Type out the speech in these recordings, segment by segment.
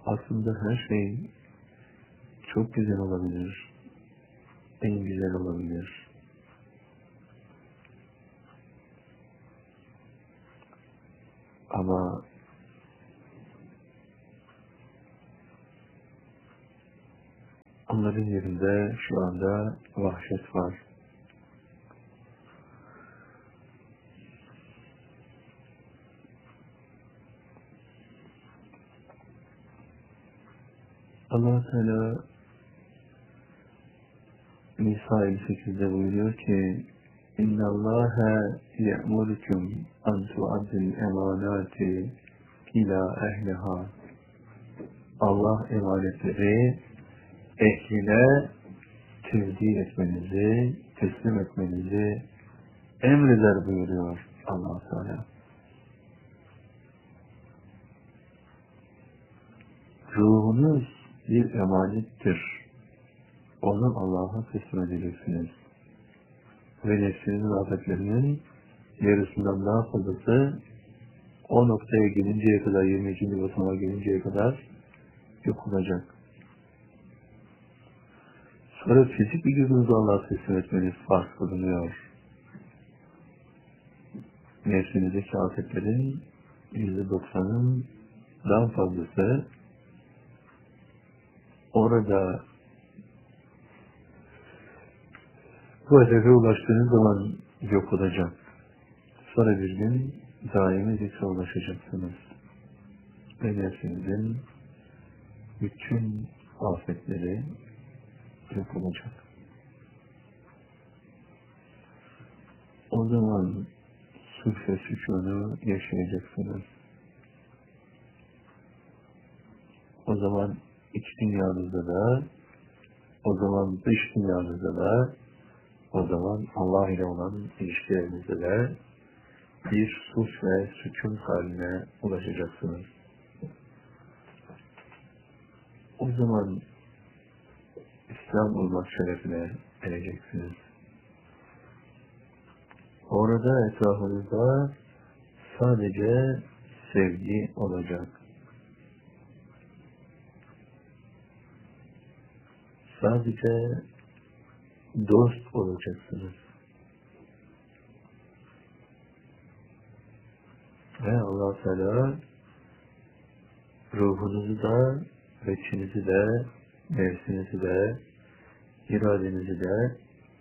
Aslında her şey çok güzel olabilir, en güzel olabilir. Ama onların yerinde şu anda vahşet var. Allah Teala Nisa 58'de buyuruyor ki İnna Allaha ye'murukum an tu'addil emanati ila ehliha. Allah emanetleri ehline tevdi etmenizi, teslim etmenizi emreder buyuruyor Allah Teala. Ruhunuz bir emanettir. Onu Allah'a teslim edeceksiniz. Ve nefsinizin afetlerinin yarısından daha fazlası o noktaya gelinceye kadar, 22. basamağa gelinceye kadar yok olacak. Sonra fizik vücudunuzu Allah'a teslim etmeniz farz kılınıyor. Nefsinizdeki afetlerin %90'ın daha fazlası orada bu hedefe ulaştığınız zaman yok olacak. Sonra bir gün daimi zikre ulaşacaksınız. Ve nefsinizin bütün afetleri yok olacak. O zaman sulh ve sükûnu yaşayacaksınız. O zaman iç dünyanızda da, o zaman dış dünyanızda da, o zaman Allah ile olan ilişkilerinizde de bir sulh ve sükûn haline ulaşacaksınız. O zaman İslam olmak şerefine ereceksiniz. Orada etrafınızda sadece sevgi olacak. Sadece dost olacaksınız. Ve Allah Teala ruhunuzu da, veçinizi de, nefsinizi de, iradenizi de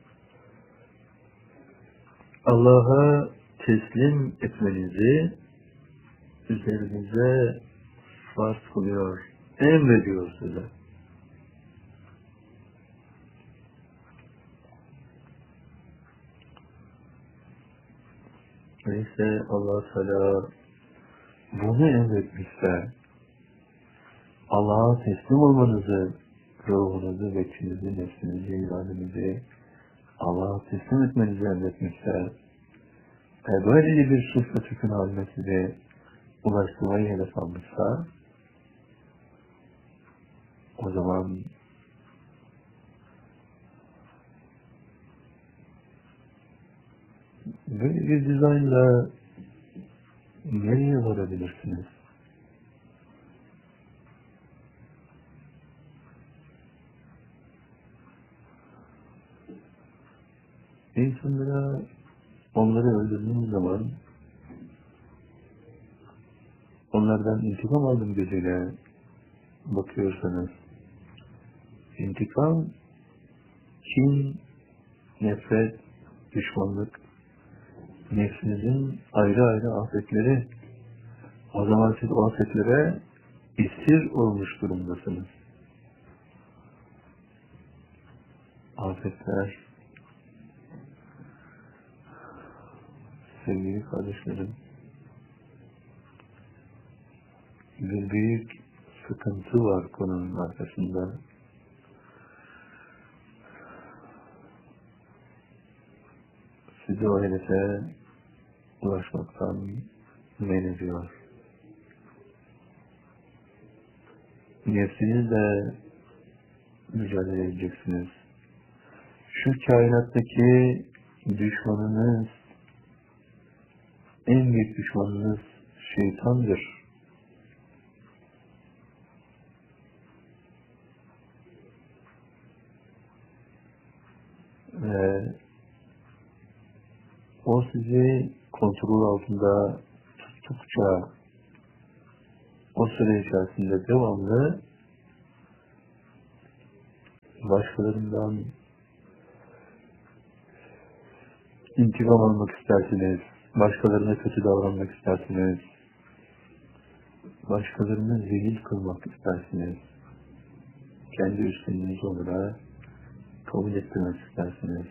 Allah'a teslim etmenizi üzerinize farz kılıyor, emrediyor size. Neyse Allah Teala bunu emretmişse Allah'a teslim olmanızı, ruhunuzu, veçinizi, nefsinizi, iradenizi Allah'a teslim etmenizi emretmişse böylece bir sulh ve sükûn haline sizi ulaştırmayı hedef almışsa o zaman böyle bir dizaynla nereye varabilirsiniz? İnsanlara onları öldürdüğünüz zaman onlardan intikam aldım gözüyle bakıyorsanız intikam, kin, nefret, düşmanlık, nefsinizin ayrı ayrı afetleri. O zaman siz o afetlere esir olmuş durumdasınız. Afetler, sevgili kardeşlerim, bir büyük sıkıntı var konunun arkasında. Sizi o hedefe ulaşmaktan men ediyor. Nefsinizle mücadele edeceksiniz. Şu kainattaki düşmanınız, en büyük düşmanınız şeytandır. O sizi kontrol altında tuttukça o süre içerisinde devamlı başkalarından intikam almak istersiniz, başkalarına kötü davranmak istersiniz, başkalarını zelil kılmak istersiniz, kendi üstünlüğünüzü onlara kabul ettirmek istersiniz.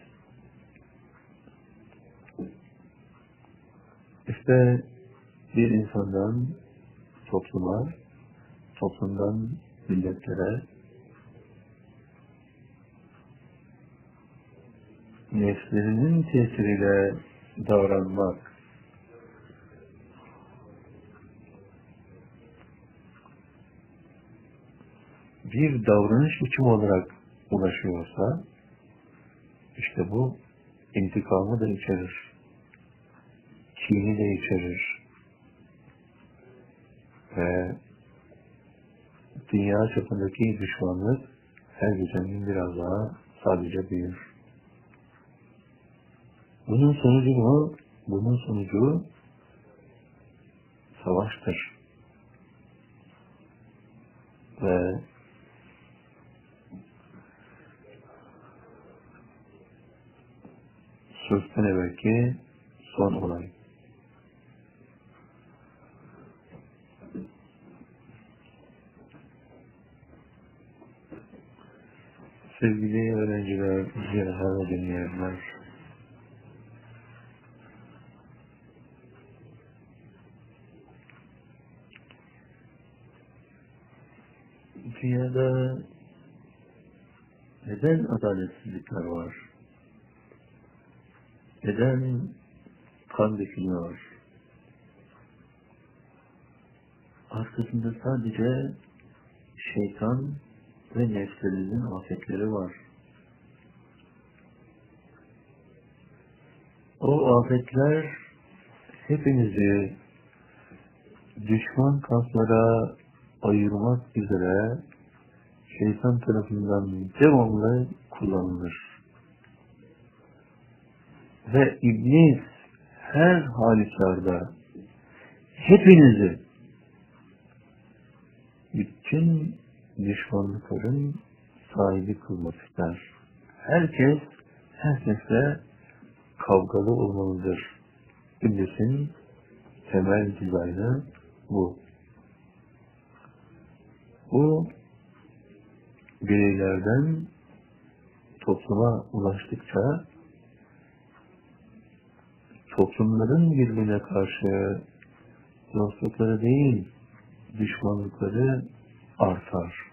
İşte bir insandan topluma, toplumdan milletlere, nefslerinin tesiriyle davranmak, bir davranış biçimi olarak ulaşıyorsa, işte bu intikamı da içerir, kini de içerir ve dünya çapındaki düşmanlık her geçen gün biraz daha sadece büyür. Bunun sonucu mu? Bunun sonucu savaştır. Ve sözden evvelki son olay. Sevgili öğrenciler, izleyenler ve dinleyenler, dünyada neden adaletsizlikler var? Neden kan dökülüyor? Arkasında sadece şeytan ve nefslerimizin afetleri var. O afetler hepinizi düşman kamplara ayırmak üzere şeytan tarafından devamlı kullanılır. Ve iblis her halükarda hepinizi bütün düşmanlıkların sahibi kılmak ister. Herkes herkesle kavgalı olmalıdır. İblisin temel dizaynı bu. Bu bireylerden topluma ulaştıkça toplumların birbirine karşı dostlukları değil, düşmanlıkları artar.